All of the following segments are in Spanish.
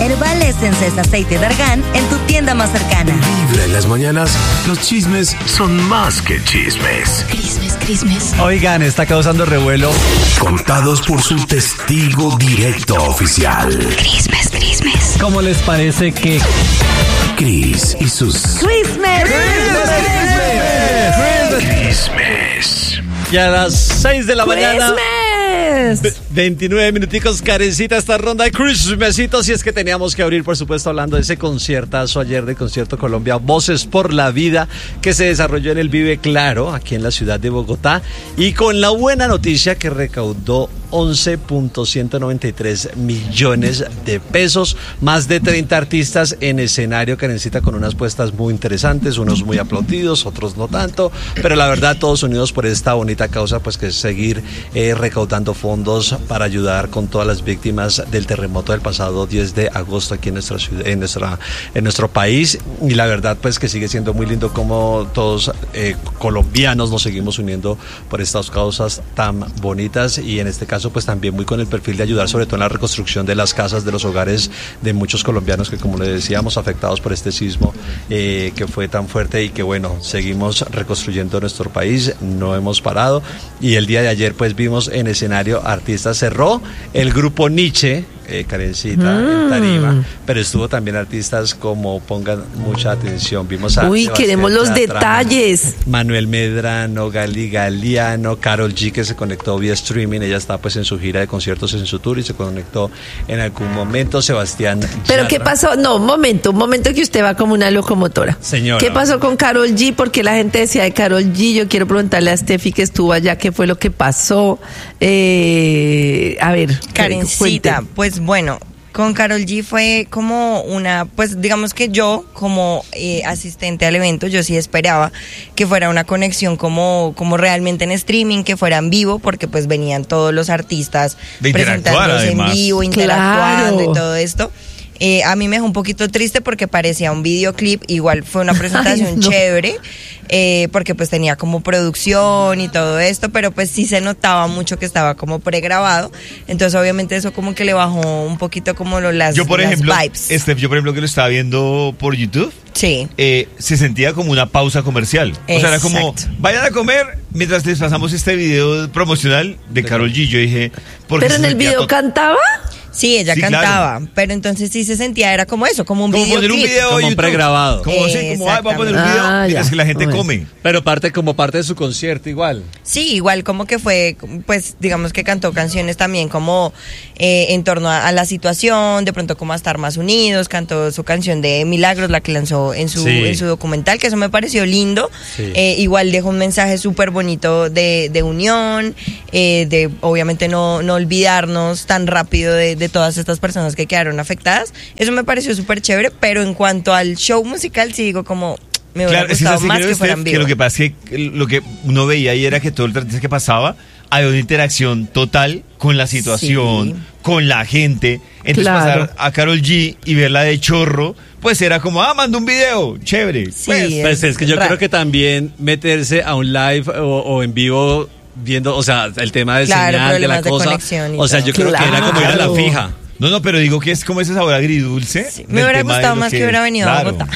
Herbal Essence es aceite de argán en tu tienda más cercana. Vibra en las mañanas, los chismes son más que chismes. Crismes. Oigan, está causando revuelo. Contados por su testigo directo oficial. Crismes. ¿Cómo les parece que Cris y sus ¡Crismes! ya a las 6 de la mañana, ¡Crismes! 29 minuticos, Karencita, esta ronda de Christmasitos? Y es que teníamos que abrir, por supuesto, hablando de ese conciertazo ayer de Concierto Colombia, Voces por la Vida, que se desarrolló en el Vive Claro, aquí en la ciudad de Bogotá, y con la buena noticia que recaudó 11.193 millones de pesos, más de 30 artistas en escenario, Karencita, con unas puestas muy interesantes, unos muy aplaudidos, otros no tanto, pero la verdad todos unidos por esta bonita causa, pues que es seguir recaudando fondos para ayudar con todas las víctimas del terremoto del pasado 10 de agosto aquí en nuestra ciudad, en nuestro país. Y la verdad pues que sigue siendo muy lindo como todos colombianos nos seguimos uniendo por estas causas tan bonitas, y en este caso pues también muy con el perfil de ayudar sobre todo en la reconstrucción de las casas, de los hogares de muchos colombianos que, como le decíamos, afectados por este sismo que fue tan fuerte, y que bueno, seguimos reconstruyendo nuestro país, no hemos parado. Y el día de ayer pues vimos en escenario artistas, cerró el grupo Nietzsche, Karencita, en tarima, pero estuvo también artistas como, pongan mucha atención, vimos a Sebastián queremos los detalles, Manuel Medrano, Gali Galiano, Karol G, que se conectó vía streaming. Ella está pues en su gira de conciertos, en su tour, y se conectó en algún momento. Sebastián ¿pero Yatra. qué pasó? No, un momento que usted va como una locomotora. Señora, ¿qué pasó con Karol G? Porque la gente decía de Karol G. Yo quiero preguntarle a Steffi, que estuvo allá, qué fue lo que pasó. A ver, Karencita, pues bueno, con Karol G fue como una, pues digamos que yo como asistente al evento, yo sí esperaba que fuera una conexión como realmente en streaming, que fuera en vivo, porque pues venían todos los artistas presentándose en vivo, interactuando, claro, y todo esto. A mí me dejó un poquito triste porque parecía un videoclip. Igual fue una presentación chévere, porque pues tenía como producción y todo esto, pero pues sí se notaba mucho que estaba como pregrabado. Entonces obviamente eso como que le bajó un poquito como las vibes. Yo por ejemplo que lo estaba viendo por YouTube, sí, se sentía como una pausa comercial. O sea, era como, vayan a comer mientras les pasamos este video promocional de Karol G. Yo dije, ¿pero en el video cantaba? Sí, ella cantaba, claro, pero entonces sí se sentía, era como eso, como un video, poner un video como un pregrabado. Como va a poner un video mientras que la gente come. Pero como parte de su concierto igual. Sí, igual como que fue, pues digamos que cantó canciones también como en torno a la situación, de pronto como a estar más unidos, cantó su canción de Milagros, la que lanzó en su documental, que eso me pareció lindo. Sí. Igual dejó un mensaje súper bonito de unión, de obviamente no olvidarnos tan rápido de todas estas personas que quedaron afectadas. Eso me pareció súper chévere, pero en cuanto al show musical sí digo como me hubiera gustado más que fueran vivo. Que lo que pasa es que lo que uno veía ahí era que todo el artista que pasaba había una interacción total con la situación, con la gente. Entonces pasar a Karol G y verla de chorro, pues era como, manda un video, chévere. Sí, pues es que yo creo que también meterse a un live o en vivo viendo, o sea, el tema de señal, de la cosa, o sea, yo creo que era como ir a la fija. No, pero digo que es como ese sabor agridulce. Sí, me hubiera gustado más que hubiera venido a Bogotá.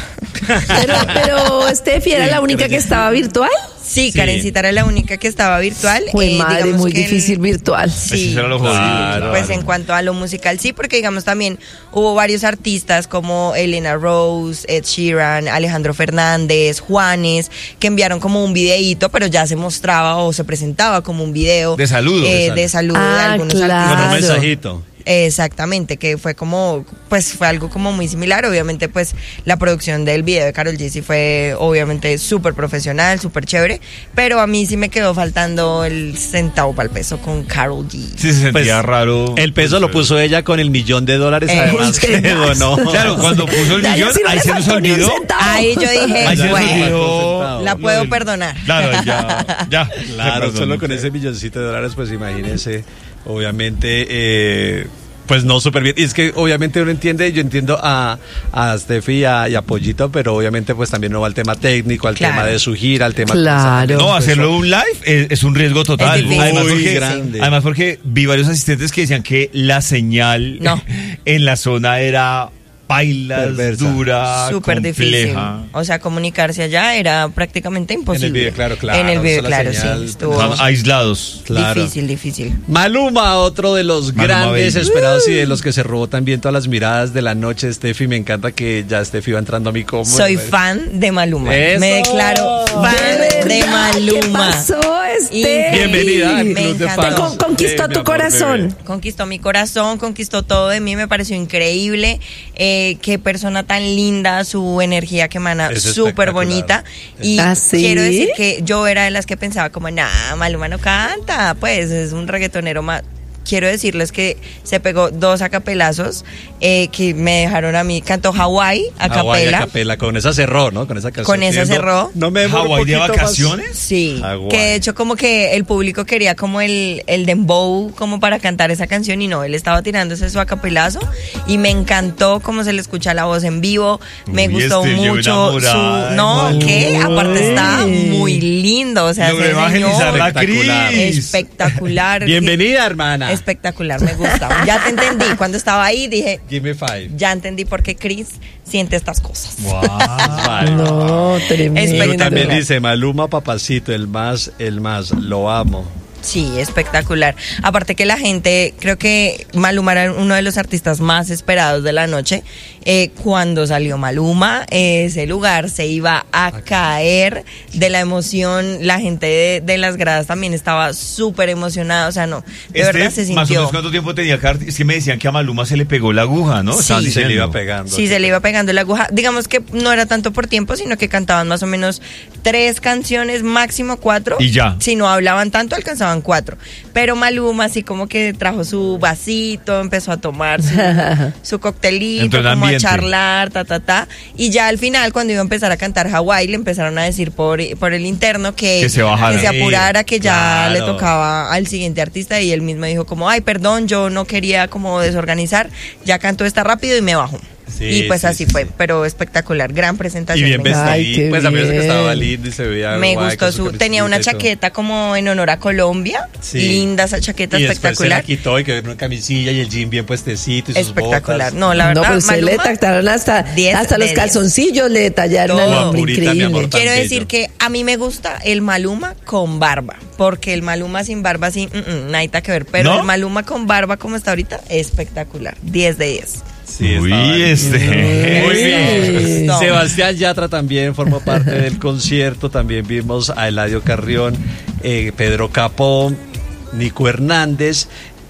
Pero Steffi era la única que estaba virtual. Sí, Karencita era la única que estaba virtual. Fue madre, muy difícil virtual. Sí, eso era lo jodido. Pues en cuanto a lo musical, sí, porque digamos también hubo varios artistas como Elena Rose, Ed Sheeran, Alejandro Fernández, Juanes, que enviaron como un videíto, pero ya se mostraba o se presentaba como un video de saludo. De saludo de algunos artistas. Con un mensajito. Exactamente, que fue como, pues fue algo como muy similar. Obviamente pues la producción del video de Karol G sí fue obviamente súper profesional, súper chévere, pero a mí sí me quedó faltando el centavo para el peso con Karol G. Sí, se sentía raro. El peso lo puso ella con $1 millón además que donó. Claro, cuando puso el millón, ahí se nos olvidó. Ahí yo dije, bueno, la puedo perdonar. Claro, ya. Claro, solo con ese $1 millón, pues imagínense, obviamente, pues no, súper bien. Y es que obviamente uno entiende, yo entiendo a Steffi y a Pollito, pero obviamente pues también no va al tema técnico, al tema de su gira, al tema... Claro. No, hacerlo un live es un riesgo total. Además porque vi varios asistentes que decían que la señal en la zona era pailas, Perversa. dura, Súper difícil. compleja. O sea, comunicarse allá era prácticamente imposible. En el video, claro. En el video, solo claro, señal, sí. Estuvo Estaban aislados. Claro. difícil. Maluma, otro de los Maluma grandes Baby. esperados y de los que se robó también todas las miradas de la noche. Steffi, me encanta que ya Steffi va entrando a mi combo. Soy fan de Maluma. ¡Eso! Me declaro fan de Maluma. ¿Qué pasó, Y- Bienvenida al Me club de encantó. fans. Conquistó Mi tu amor, corazón. bebé. Conquistó mi corazón, conquistó todo de mí, me pareció increíble. Qué persona tan linda, su energía que emana, Es súper espectacular. bonita. Y ¿Ah, sí? quiero decir que yo era de las que pensaba como, nah, Maluma no canta, pues es un reggaetonero más. Quiero decirles que se pegó 2 acapelazos que me dejaron a mí. Cantó Hawái a Hawái capela. a capela, con esa cerró, ¿no? Con esa canción. Con esa Sí, cerró. No me demoro un ¿Hawái de poquito más. vacaciones? Sí, Hawái. que de hecho como que el público quería como el dembow como para cantar esa canción y no, él estaba tirándose su acapelazo y me encantó cómo se le escucha la voz en vivo, me Uy, gustó yo mucho su... enamorada de No, Maluma. que aparte está muy lindo, o sea, Logré ese evangelizar señor la espectacular. Cris. espectacular. Bienvenida, hermana. Espectacular, me gusta. Ya te entendí, cuando estaba ahí dije, Give me 5. ya entendí por qué Chris siente estas cosas. Vale. No, tremendo. Pero también Espectacular. dice Maluma, papacito, el más, lo amo. Sí, espectacular. Aparte que la gente, creo que Maluma era uno de los artistas más esperados de la noche. Cuando salió Maluma, ese lugar se iba a caer de la emoción. La gente de las gradas también estaba súper emocionada. O sea, no, de verdad se Más o menos sintió. cuánto tiempo tenía que es que me decían que a Maluma se le pegó la aguja, ¿no? Sí. Estaban Se diciendo. le iba pegando. Sí, se le iba pegando la aguja. Digamos que no era tanto por tiempo, sino que cantaban más o menos 3 canciones, máximo 4. Y ya. Si no hablaban tanto, alcanzaban 4. Pero Maluma así como que trajo su vasito, empezó a tomar su coctelito, Entró en como ambiente. a charlar, y ya al final, cuando iba a empezar a cantar Hawái, le empezaron a decir por el interno que se bajara. que se apurara, que ya Claro. le tocaba al siguiente artista, y él mismo dijo como, ay, perdón, yo no quería como desorganizar, ya cantó esta rápido y me bajo. Sí, Y pues sí, así sí, fue, sí. pero espectacular, gran Y presentación. bien me encantó. Ay, vestidito. qué Pues a pesar de que bien. estaba lindo y se veía Me guay, gustó con su, su tenía una camisita y todo. chaqueta como en honor a Colombia, Sí. linda esa chaqueta, Y después se espectacular. la quitó y quedó en una camisilla y el jean bien puestecito y sus Espectacular. botas. No, la verdad, No, pues se le Maluma, detallaron hasta 10 los de 10. calzoncillos, le detallaron Todo. al hombre, Purita, mi increíble. amor. Quiero Tan decir bello. que a mí me gusta el Maluma con barba, porque el Maluma sin barba sí, nadita que ver, pero ¿No? el Maluma con barba como está ahorita, espectacular, 10 de 10. Sí, Uy, estaba este. Muy bien. No. Sebastián Yatra también formó parte del concierto. También vimos a Eladio Carrión, Pedro Capó, Nico Hernández.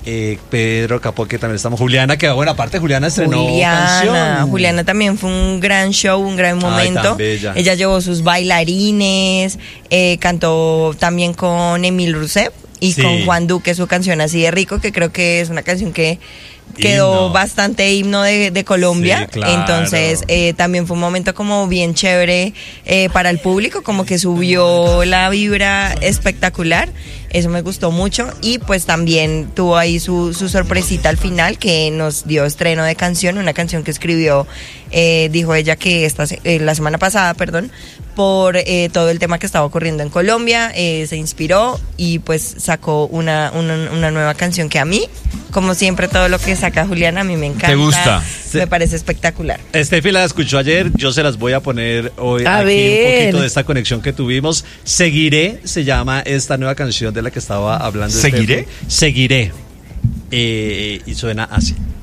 Pedro Capó, que también estamos. Juliana, que bueno, aparte Juliana estrenó canción. Juliana también fue un gran show, un gran Ay, momento. tan bella. Ella llevó sus bailarines, cantó también con Emil Rousseff y Sí. con Juan Duque su canción Así de Rico, que creo que es una canción que quedó Himno. bastante himno de Colombia. Sí, claro. Entonces también fue un momento como bien chévere para el público, como que subió la vibra espectacular. Eso me gustó mucho, y pues también tuvo ahí su sorpresita al final, que nos dio estreno de canción, una canción que escribió, dijo ella que la semana pasada, perdón, por todo el tema que estaba ocurriendo en Colombia, se inspiró y pues sacó una nueva canción que a mí, como siempre, todo lo que saca Juliana a mí me encanta. ¿Te gusta? Me parece espectacular. Steffi la escuchó ayer, yo se las voy a poner hoy A aquí ver. un poquito de esta conexión que tuvimos. Seguiré, se llama esta nueva canción de la que estaba hablando. ¿Seguiré? Steffi. Seguiré. Y suena así.